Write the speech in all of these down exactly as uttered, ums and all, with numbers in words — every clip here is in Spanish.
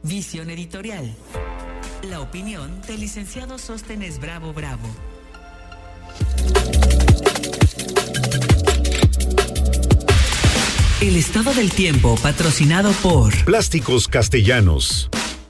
Visión editorial. La opinión del licenciado Sóstenes Bravo Bravo. El estado del tiempo, patrocinado por Plásticos Castellanos.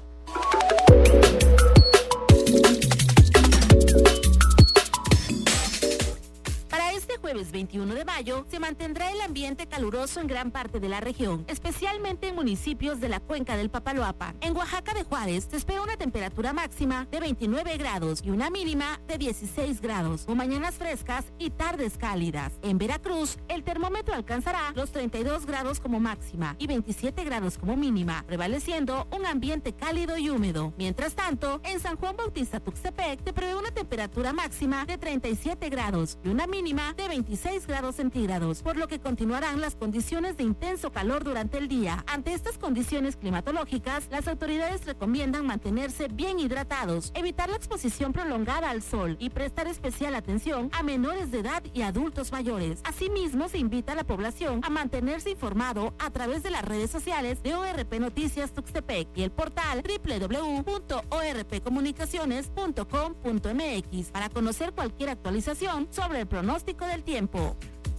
veintiuno de mayo se mantendrá el ambiente caluroso en gran parte de la región, especialmente en municipios de la cuenca del Papaloapan. En Oaxaca de Juárez se espera una temperatura máxima de veintinueve grados y una mínima de dieciséis grados, con mañanas frescas y tardes cálidas. En Veracruz, el termómetro alcanzará los treinta y dos grados como máxima y veintisiete grados como mínima, prevaleciendo un ambiente cálido y húmedo. Mientras tanto, en San Juan Bautista Tuxtepec se prevé una temperatura máxima de treinta y siete grados y una mínima de veintiséis grados centígrados, por lo que continuarán las condiciones de intenso calor durante el día. Ante estas condiciones climatológicas, las autoridades recomiendan mantenerse bien hidratados, evitar la exposición prolongada al sol y prestar especial atención a menores de edad y adultos mayores. Asimismo, se invita a la población a mantenerse informado a través de las redes sociales de O R P Noticias Tuxtepec y el portal doble u doble u doble u punto o r p comunicaciones punto com punto m x para conocer cualquier actualización sobre el pronóstico del tiempo.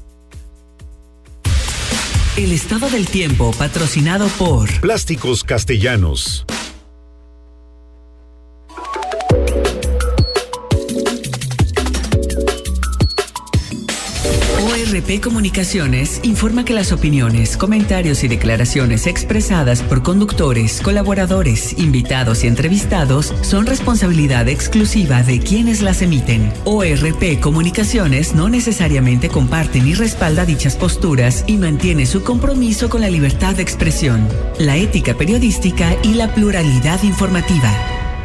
El estado del tiempo, patrocinado por Plásticos Castellanos. O R P Comunicaciones informa que las opiniones, comentarios y declaraciones expresadas por conductores, colaboradores, invitados y entrevistados son responsabilidad exclusiva de quienes las emiten. O R P Comunicaciones no necesariamente comparte ni respalda dichas posturas y mantiene su compromiso con la libertad de expresión, la ética periodística y la pluralidad informativa.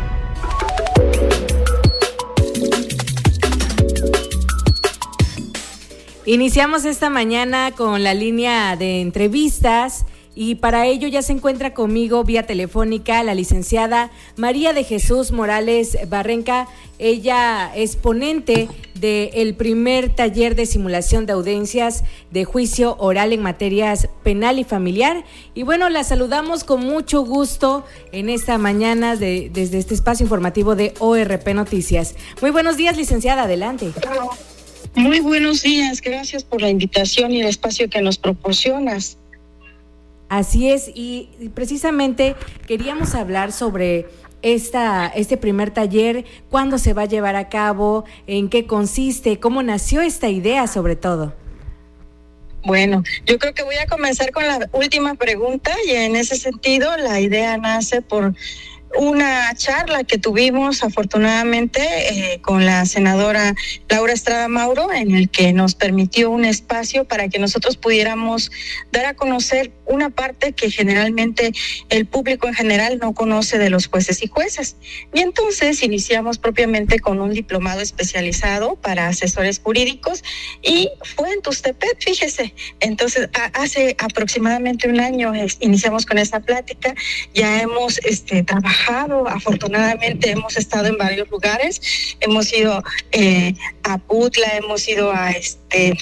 Iniciamos esta mañana con la línea de entrevistas y para ello ya se encuentra conmigo vía telefónica la licenciada María de Jesús Morales Barrenca. Ella es ponente del primer taller de simulación de audiencias de juicio oral en materias penal y familiar. Y bueno, la saludamos con mucho gusto en esta mañana de, desde este espacio informativo de O R P Noticias. Muy buenos días, licenciada, adelante. Muy buenos días, gracias por la invitación y el espacio que nos proporcionas. Así es, y precisamente queríamos hablar sobre esta, este primer taller, cuándo se va a llevar a cabo, en qué consiste, cómo nació esta idea sobre todo. Bueno, yo creo que voy a comenzar con la última pregunta y en ese sentido la idea nace por una charla que tuvimos afortunadamente eh, con la senadora Laura Estrada Mauro, en el que nos permitió un espacio para que nosotros pudiéramos dar a conocer una parte que generalmente el público en general no conoce de los jueces y juezas. Y entonces iniciamos propiamente con un diplomado especializado para asesores jurídicos y fue en Tuxtepec, fíjese. Entonces a, hace aproximadamente un año es, iniciamos con esta plática, ya hemos este, trabajado afortunadamente hemos estado en varios lugares, hemos ido eh, a Putla, hemos ido a este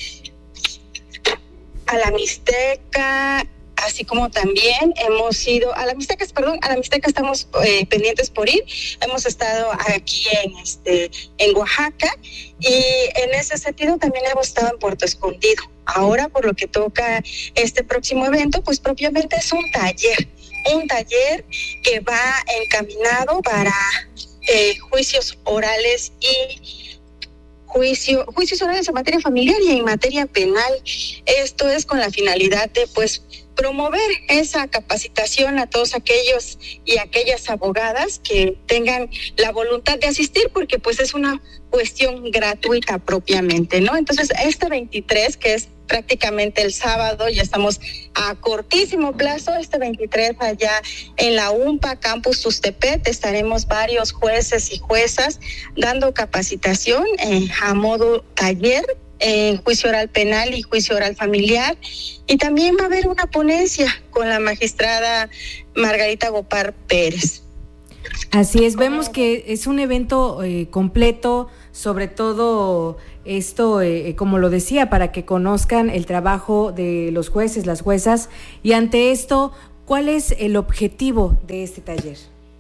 a la Mixteca, así como también hemos ido a la Mixteca, perdón, a la Mixteca estamos eh, pendientes por ir, hemos estado aquí en este en Oaxaca y en ese sentido también hemos estado en Puerto Escondido. Ahora por lo que toca este próximo evento, pues propiamente es un taller. Un taller que va encaminado para eh, juicios orales y juicio, juicios orales en materia familiar y en materia penal. Esto es con la finalidad de, pues, promover esa capacitación a todos aquellos y aquellas abogadas que tengan la voluntad de asistir, porque pues es una cuestión gratuita propiamente, ¿no? Entonces, este veintitrés, que es prácticamente el sábado, ya estamos a cortísimo plazo, este veintitrés allá en la U M P A Campus Tuxtepec, estaremos varios jueces y juezas dando capacitación eh, a modo taller en juicio oral penal y juicio oral familiar, y también va a haber una ponencia con la magistrada Margarita Gopar Pérez. Así es, vemos que es un evento eh, completo, sobre todo esto, eh, como lo decía, para que conozcan el trabajo de los jueces, las juezas, y ante esto, ¿Cuál es el objetivo de este taller?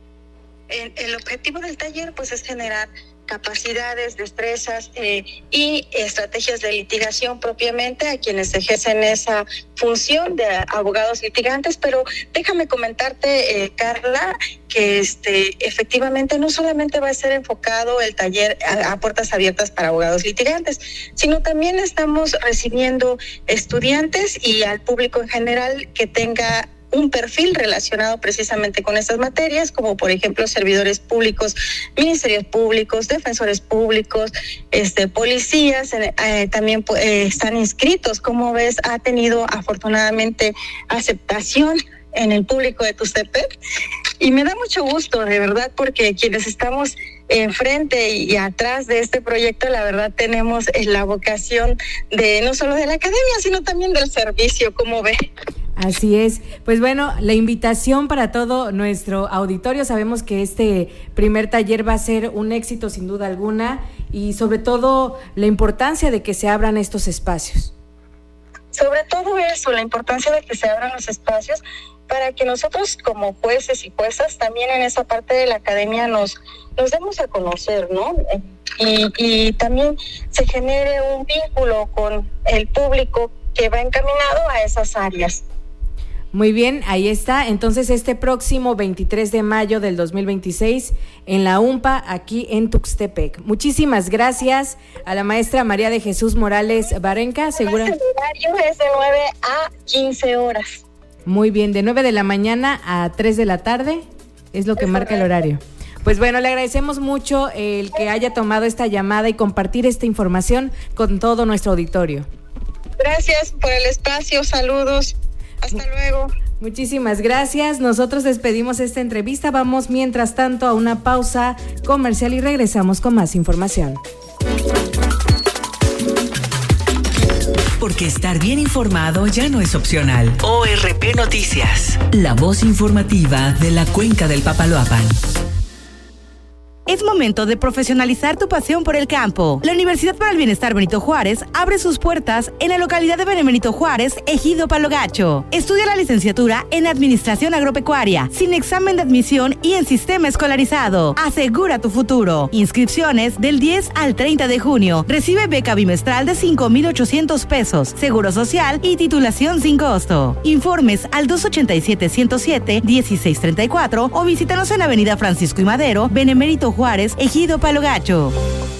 El, el objetivo del taller pues es generar capacidades, destrezas eh, y estrategias de litigación propiamente a quienes ejercen esa función de abogados litigantes, pero déjame comentarte, eh, Carla, que este efectivamente no solamente va a ser enfocado el taller a, a puertas abiertas para abogados litigantes, sino también estamos recibiendo estudiantes y al público en general que tenga un perfil relacionado precisamente con estas materias, como por ejemplo servidores públicos, ministerios públicos, defensores públicos, este, policías, eh, también eh, están inscritos. Como ves, ha tenido afortunadamente aceptación en el público de Tuxtepec y me da mucho gusto, de verdad, porque quienes estamos enfrente y atrás de este proyecto, la verdad tenemos la vocación de no solo de la academia, sino también del servicio, como ve. Así es. Pues bueno, la invitación para todo nuestro auditorio. Sabemos que este primer taller va a ser un éxito sin duda alguna y sobre todo la importancia de que se abran estos espacios. Sobre todo eso, la importancia de que se abran los espacios para que nosotros como jueces y juezas también en esa parte de la academia nos, nos demos a conocer, ¿no? Y, y también se genere un vínculo con el público que va encaminado a esas áreas. Muy bien, ahí está. Entonces, este próximo veintitrés de mayo del dos mil veintiséis en la U M P A, aquí en Tuxtepec. Muchísimas gracias a la maestra María de Jesús Morales Barrenca. Segura... El horario es de nueve a quince horas. Muy bien, de nueve de la mañana a tres de la tarde es lo que es marca correcto. El horario. Pues bueno, le agradecemos mucho el que haya tomado esta llamada y compartir esta información con todo nuestro auditorio. Gracias por el espacio, saludos. Hasta luego. Muchísimas gracias. Nosotros despedimos esta entrevista. Vamos mientras tanto a una pausa comercial y regresamos con más información. Porque estar bien informado ya no es opcional. O R P Noticias, la voz informativa de la Cuenca del Papaloapan. Es momento de profesionalizar tu pasión por el campo. La Universidad para el Bienestar Benito Juárez abre sus puertas en la localidad de Benito Juárez, Ejido Palo Gacho. Estudia la licenciatura en Administración Agropecuaria, sin examen de admisión y en sistema escolarizado. Asegura tu futuro. Inscripciones del diez al treinta de junio. Recibe beca bimestral de cinco mil ochocientos pesos, seguro social y titulación sin costo. Informes al dos ochenta y siete, ciento siete, dieciséis treinta y cuatro o visítanos en Avenida Francisco y Madero, Benemérito Juárez, Ejido Palo Gacho.